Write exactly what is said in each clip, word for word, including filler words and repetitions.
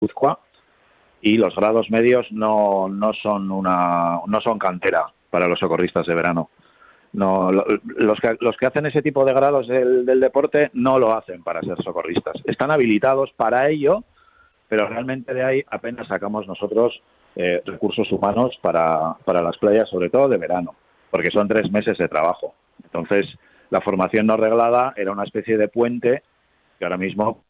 Guipúzcoa, y los grados medios no, no son una no son cantera para los socorristas de verano. No, los que los que hacen ese tipo de grados del, del deporte no lo hacen para ser socorristas. Están habilitados para ello, pero realmente de ahí apenas sacamos nosotros eh, recursos humanos para, para las playas, sobre todo de verano, porque son tres meses de trabajo. Entonces, la formación no reglada era una especie de puente que ahora mismo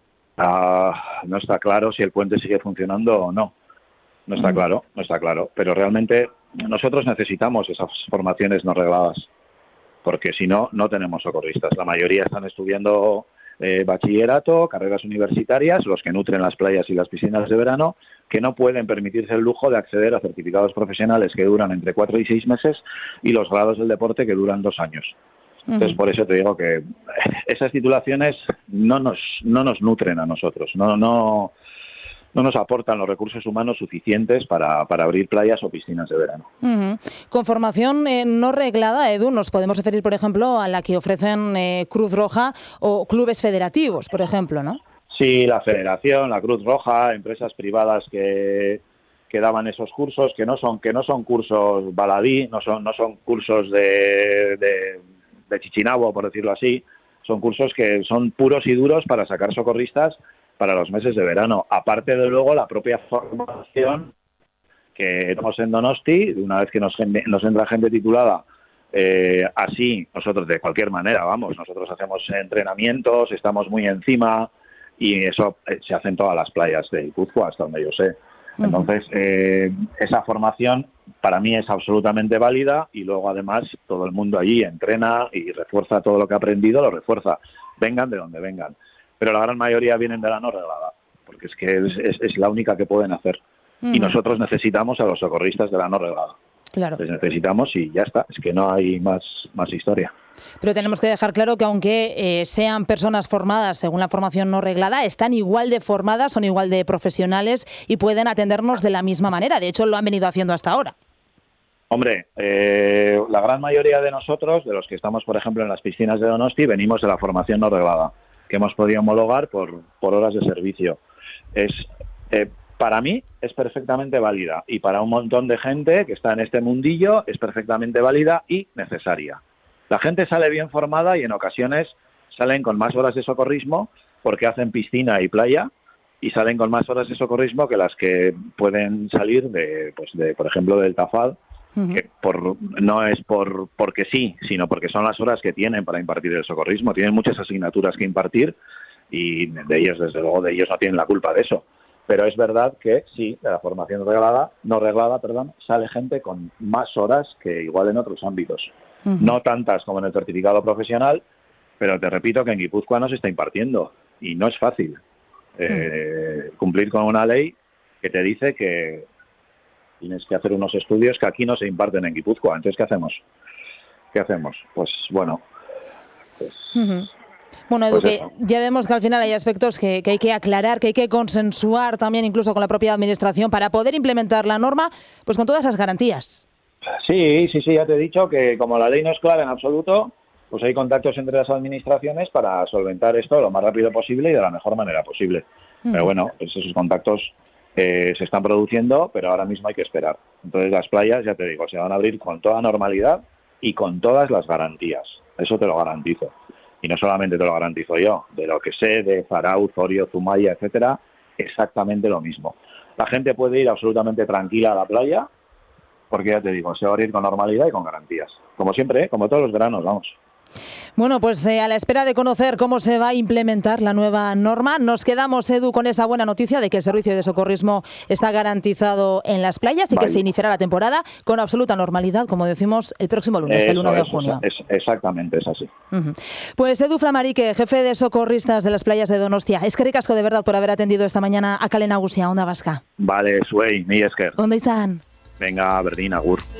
uh, no está claro si el puente sigue funcionando o no. No está claro, no está claro. Pero realmente nosotros necesitamos esas formaciones no regladas, porque si no, no tenemos socorristas. La mayoría están estudiando eh, bachillerato, carreras universitarias, los que nutren las playas y las piscinas de verano, que no pueden permitirse el lujo de acceder a certificados profesionales que duran entre cuatro y seis meses y los grados del deporte que duran dos años. Entonces, por eso te digo que esas titulaciones no nos no nos nutren a nosotros, no no no nos aportan los recursos humanos suficientes para, para abrir playas o piscinas de verano. Uh-huh. Con formación eh, no reglada, Edu, nos podemos referir, por ejemplo, a la que ofrecen eh, Cruz Roja o clubes federativos, por ejemplo, ¿no? Sí, la Federación, la Cruz Roja, empresas privadas que, que daban esos cursos, que no son que no son cursos baladí, no son no son cursos de, de, de chichinabo, por decirlo así, son cursos que son puros y duros para sacar socorristas para los meses de verano. Aparte de luego la propia formación que tenemos en Donosti, una vez que nos, nos entra gente titulada, eh, así nosotros de cualquier manera, vamos, nosotros hacemos entrenamientos, estamos muy encima y eso eh, se hace en todas las playas de Guipúzcoa, hasta donde yo sé. Entonces, eh, esa formación para mí es absolutamente válida y luego además todo el mundo allí entrena y refuerza todo lo que ha aprendido, lo refuerza, vengan de donde vengan. Pero la gran mayoría vienen de la no reglada, porque es que es, es, es la única que pueden hacer. Uh-huh. Y nosotros necesitamos a los socorristas de la no reglada. Claro. Les necesitamos y ya está, es que no hay más, más historia. Pero tenemos que dejar claro que aunque eh, sean personas formadas según la formación no reglada, están igual de formadas, son igual de profesionales y pueden atendernos de la misma manera. De hecho, lo han venido haciendo hasta ahora. Hombre, eh, la gran mayoría de nosotros, de los que estamos, por ejemplo, en las piscinas de Donosti, venimos de la formación no reglada, que hemos podido homologar por, por horas de servicio. Es eh, para mí es perfectamente válida y para un montón de gente que está en este mundillo es perfectamente válida y necesaria. La gente sale bien formada y en ocasiones salen con más horas de socorrismo porque hacen piscina y playa y salen con más horas de socorrismo que las que pueden salir de, pues de por ejemplo, del Tafal, uh-huh. que por, no es por porque sí, sino porque son las horas que tienen para impartir el socorrismo. Tienen muchas asignaturas que impartir y de ellos, desde luego, de ellos no tienen la culpa de eso. Pero es verdad que sí, de la formación reglada, no reglada, perdón, sale gente con más horas que igual en otros ámbitos. Uh-huh. No tantas como en el certificado profesional, pero te repito que en Guipúzcoa no se está impartiendo y no es fácil eh, uh-huh. cumplir con una ley que te dice que tienes que hacer unos estudios que aquí no se imparten en Guipúzcoa. Entonces, ¿qué hacemos? ¿Qué hacemos? Pues bueno... Pues, uh-huh. Bueno, Edu, pues que ya vemos que al final hay aspectos que, que hay que aclarar, que hay que consensuar también incluso con la propia administración para poder implementar la norma, pues con todas esas garantías. Sí, sí, sí, ya te he dicho que como la ley no es clara en absoluto, pues hay contactos entre las administraciones para solventar esto lo más rápido posible y de la mejor manera posible. Uh-huh. Pero bueno, pues esos contactos eh, se están produciendo, pero ahora mismo hay que esperar. Entonces las playas, ya te digo, se van a abrir con toda normalidad y con todas las garantías. Eso te lo garantizo. Y no solamente te lo garantizo yo, de lo que sé de Zarauz, Orio, Zumaya, etcétera, exactamente lo mismo. La gente puede ir absolutamente tranquila a la playa, porque ya te digo, se va a abrir con normalidad y con garantías. Como siempre, ¿eh? Como todos los veranos, vamos. Bueno, pues eh, a la espera de conocer cómo se va a implementar la nueva norma, nos quedamos, Edu, con esa buena noticia de que el servicio de socorrismo está garantizado en las playas y vale. que se iniciará la temporada con absoluta normalidad, como decimos, el próximo lunes, eso, el uno de eso, junio. Es, exactamente, es así. Uh-huh. Pues Edu Flamarique, jefe de socorristas de las playas de Donostia, eskerrik asko de verdad por haber atendido esta mañana a Kale Nagusia, Onda Vasca. Vale, zuei, mi esker. Ondo izan. Venga, berdin, agur.